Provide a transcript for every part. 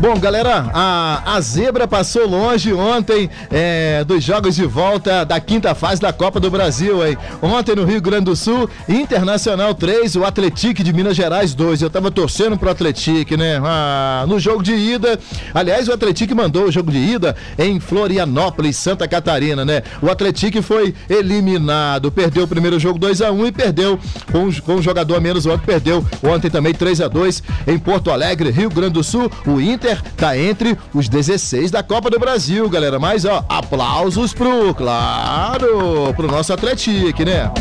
Bom, galera, a zebra passou longe ontem dos jogos de volta da quinta fase da Copa do Brasil, hein? Ontem no Rio Grande do Sul, Internacional 3, o Atlético de Minas Gerais 2. Eu tava torcendo pro Atlético, né? No jogo de ida, aliás, o Atlético mandou o jogo de ida em Florianópolis, Santa Catarina, né? O Atlético foi eliminado, perdeu o primeiro jogo 2-1 e perdeu com um jogador a menos ontem, perdeu ontem também 3-2 em Porto Alegre, Rio Grande do Sul. O Inter tá entre os 16 da Copa do Brasil, galera. Mas, ó, aplausos pro nosso Atlético, né?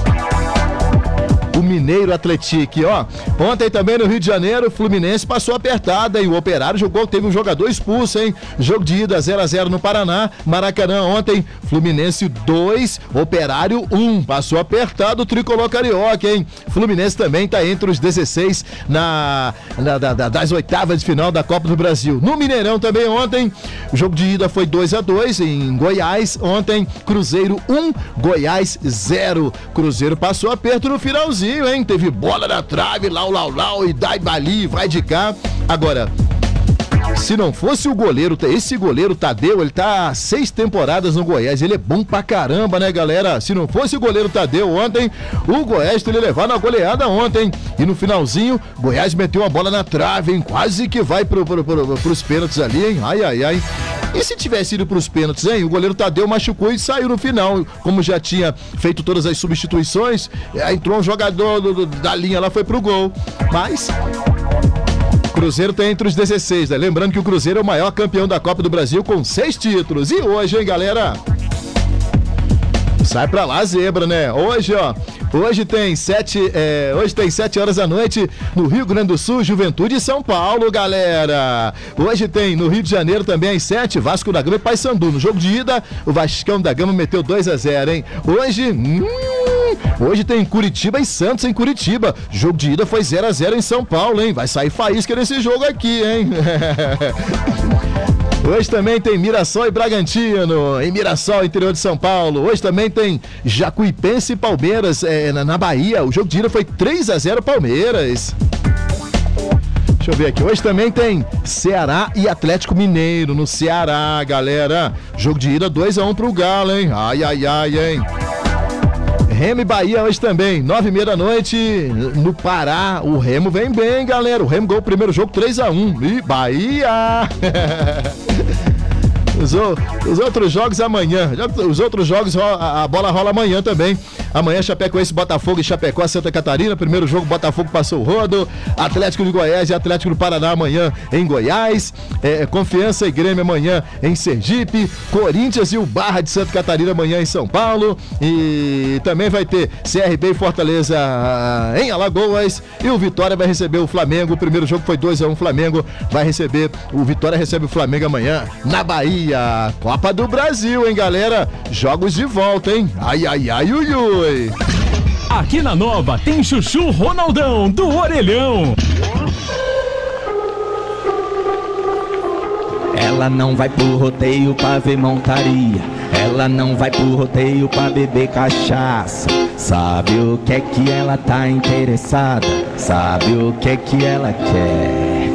O Mineiro Atlético, ó. Ontem também no Rio de Janeiro, o Fluminense passou apertada, hein? O Operário teve um jogador expulso, hein? Jogo de ida 0-0 no Paraná, Maracanã ontem, Fluminense 2, Operário 1. Passou apertado o tricolor carioca, hein? Fluminense também tá entre os 16 das oitavas de final da Copa do Brasil. No Mineirão também ontem, o jogo de ida foi 2-2 em Goiás. Ontem, Cruzeiro 1, Goiás 0. Cruzeiro passou aperto no finalzinho, hein? Teve bola na trave, lau, e dai bali, vai de cá. Agora, se não fosse o goleiro, esse goleiro Tadeu, ele tá há 6 temporadas no Goiás, ele é bom pra caramba, né, galera? Se não fosse o goleiro Tadeu ontem, o Goiás teria levado uma goleada ontem. E no finalzinho, Goiás meteu uma bola na trave, hein? Quase que vai pros pênaltis ali, hein? Ai. E se tivesse ido pros pênaltis, hein? O goleiro Tadeu machucou e saiu no final. Como já tinha feito todas as substituições, entrou um jogador da linha lá, foi pro gol. Mas Cruzeiro tá entre os 16, né? Lembrando que o Cruzeiro é o maior campeão da Copa do Brasil com 6 títulos. E hoje, hein, galera? Sai pra lá, zebra, né? Hoje tem 7 horas da noite no Rio Grande do Sul, Juventude e São Paulo, galera. Hoje tem no Rio de Janeiro também às 7, Vasco da Gama e Paysandu. No jogo de ida, o Vascão da Gama meteu 2-0, hein? Hoje tem Curitiba e Santos em Curitiba. Jogo de ida foi 0-0 em São Paulo, hein? Vai sair faísca nesse jogo aqui, hein? Hoje também tem Mirassol e Bragantino, em Mirassol, interior de São Paulo. Hoje também tem Jacuipense e Palmeiras, na Bahia. O jogo de ida foi 3-0 Palmeiras. Deixa eu ver aqui. Hoje também tem Ceará e Atlético Mineiro no Ceará, galera. Jogo de ida 2-1 pro Galo, hein? Ai, hein? Remo e Bahia hoje também, 9h30 da noite, no Pará. O Remo vem bem, galera. O Remo ganhou o primeiro jogo 3-1. E Bahia! Os outros jogos amanhã. Os outros jogos, a bola rola amanhã também. Amanhã, Chapecoense, Botafogo e Chapecó, Santa Catarina. Primeiro jogo, Botafogo passou o rodo. Atlético de Goiás e Atlético do Paraná amanhã em Goiás. Confiança e Grêmio amanhã em Sergipe. Corinthians e o Barra de Santa Catarina amanhã em São Paulo. E também vai ter CRB e Fortaleza em Alagoas. E o Vitória vai receber o Flamengo. O primeiro jogo foi 2-1. Flamengo vai receber. O Vitória recebe o Flamengo amanhã na Bahia. Copa do Brasil, hein, galera? Jogos de volta, hein? Ai, ui. Aqui na Nova tem Chuchu Ronaldão do Orelhão. Ela não vai pro rodeio pra ver montaria. Ela não vai pro rodeio pra beber cachaça. Sabe o que é que ela tá interessada? Sabe o que é que ela quer?